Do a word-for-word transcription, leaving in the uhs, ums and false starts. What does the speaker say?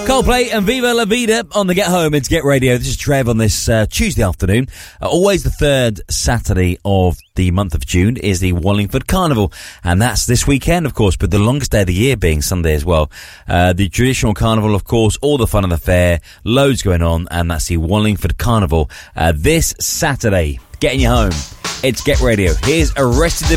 Coldplay and Viva La Vida on the Get Home. It's Get Radio. This is Trev on this uh, Tuesday afternoon. Uh, always the third Saturday of the month of June is the Wallingford Carnival. And that's this weekend, of course, but the longest day of the year being Sunday as well. Uh, the traditional carnival, of course, all the fun of the fair, loads going on, and that's the Wallingford Carnival uh, this Saturday. Getting you home. It's Get Radio. Here's Arrested